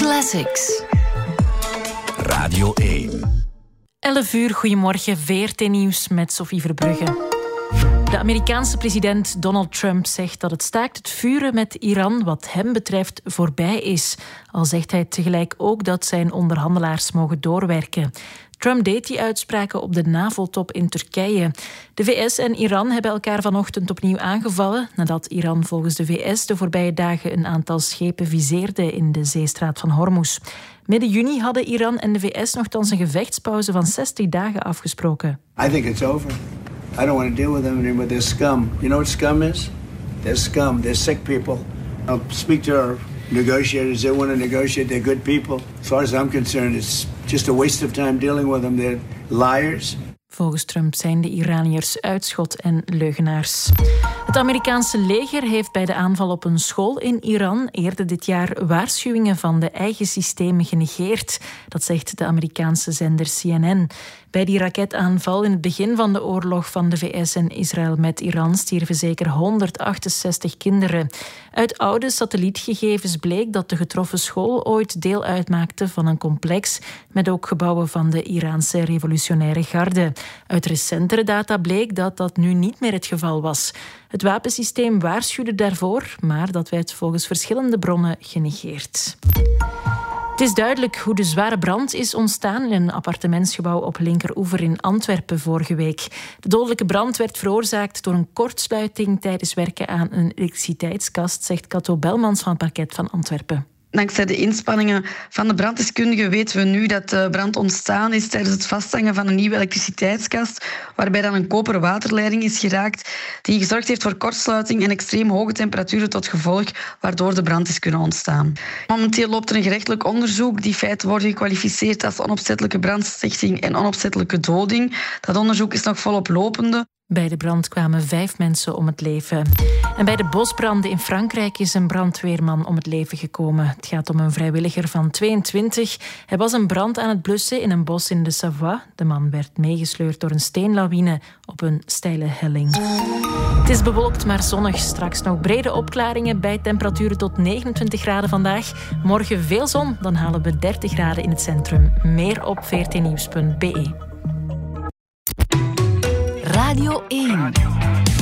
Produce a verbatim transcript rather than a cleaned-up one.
Classics. Radio één. elf uur, goedemorgen, V R T-nieuws met Sophie Verbrugge. De Amerikaanse president Donald Trump zegt dat het staakt het vuren met Iran wat hem betreft voorbij is. Al zegt hij tegelijk ook dat zijn onderhandelaars mogen doorwerken. Trump deed die uitspraken op de NAVO-top in Turkije. De V S en Iran hebben elkaar vanochtend opnieuw aangevallen nadat Iran volgens de V S de voorbije dagen een aantal schepen viseerde in de zeestraat van Hormuz. Midden juni hadden Iran en de V S nogthans een gevechtspauze van zestig dagen afgesproken. I think it's over. I don't want to deal with them anymore. They're scum. You know what scum is? They're scum. They're sick people. I'll speak to our negotiators. They want to negotiate. They're good people. As far as I'm concerned, it's just a waste of time dealing with them. They're liars. Volgens Trump zijn de Iraniërs uitschot en leugenaars. Het Amerikaanse leger heeft bij de aanval op een school in Iran eerder dit jaar waarschuwingen van de eigen systemen genegeerd. Dat zegt de Amerikaanse zender C N N. Bij die raketaanval in het begin van de oorlog van de V S en Israël met Iran stierven zeker honderdachtenzestig kinderen. Uit oude satellietgegevens bleek dat de getroffen school ooit deel uitmaakte van een complex met ook gebouwen van de Iraanse revolutionaire garde. Uit recentere data bleek dat dat nu niet meer het geval was. Het wapensysteem waarschuwde daarvoor, maar dat werd volgens verschillende bronnen genegeerd. Het is duidelijk hoe de zware brand is ontstaan in een appartementsgebouw op Linkeroever in Antwerpen vorige week. De dodelijke brand werd veroorzaakt door een kortsluiting tijdens werken aan een elektriciteitskast, zegt Cato Belmans van het parket van Antwerpen. Dankzij de inspanningen van de branddeskundigen weten we nu dat de brand ontstaan is tijdens het vasthangen van een nieuwe elektriciteitskast, waarbij dan een koperen waterleiding is geraakt, die gezorgd heeft voor kortsluiting en extreem hoge temperaturen tot gevolg, waardoor de brand is kunnen ontstaan. Momenteel loopt er een gerechtelijk onderzoek. Die feiten worden gekwalificeerd als onopzettelijke brandstichting en onopzettelijke doding. Dat onderzoek is nog volop lopende. Bij de brand kwamen vijf mensen om het leven. En bij de bosbranden in Frankrijk is een brandweerman om het leven gekomen. Het gaat om een vrijwilliger van tweeëntwintig. Hij was een brand aan het blussen in een bos in de Savoie. De man werd meegesleurd door een steenlawine op een steile helling. Het is bewolkt, maar zonnig. Straks nog brede opklaringen bij temperaturen tot negenentwintig graden vandaag. Morgen veel zon, dan halen we dertig graden in het centrum. Meer op v r t nieuws punt b e. Radio één.